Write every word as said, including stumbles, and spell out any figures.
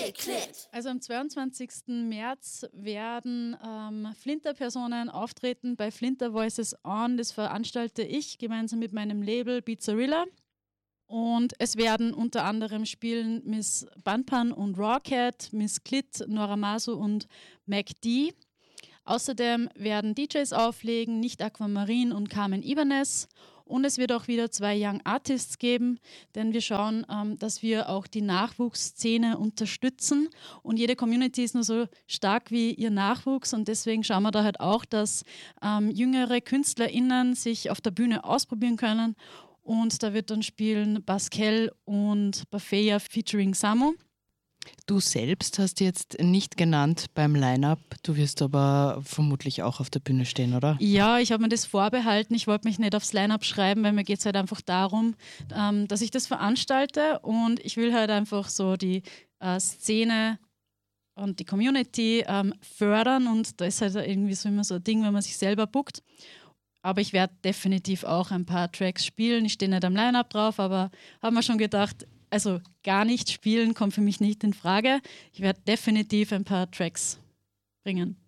Also am zweiundzwanzigsten März werden ähm, Flinter-Personen auftreten bei Flinter Voices On. Das veranstalte ich gemeinsam mit meinem Label Beatzarilla. Und es werden unter anderem spielen Miss Banpan und Rawcat, Miss Clit, Nora Maso und Mac D. Außerdem werden D Js auflegen, Nicht Aquamarine und Carmen Ibanez. Und es wird auch wieder zwei Young Artists geben, denn wir schauen, ähm, dass wir auch die Nachwuchsszene unterstützen. Und jede Community ist nur so stark wie ihr Nachwuchs. Und deswegen schauen wir da halt auch, dass ähm, jüngere KünstlerInnen sich auf der Bühne ausprobieren können. Und da wird dann spielen Baskel und Bafeya featuring Samu. Du selbst hast jetzt nicht genannt beim Line-Up, du wirst aber vermutlich auch auf der Bühne stehen, oder? Ja, ich habe mir das vorbehalten. Ich wollte mich nicht aufs Line-Up schreiben, weil mir geht es halt einfach darum, ähm, dass ich das veranstalte und ich will halt einfach so die äh, Szene und die Community ähm, fördern und da ist halt irgendwie so immer so ein Ding, wenn man sich selber bookt. Aber ich werde definitiv auch ein paar Tracks spielen. Ich stehe nicht am Line-Up drauf, aber habe mir schon gedacht, also gar nicht spielen kommt für mich nicht in Frage. Ich werde definitiv ein paar Tracks bringen.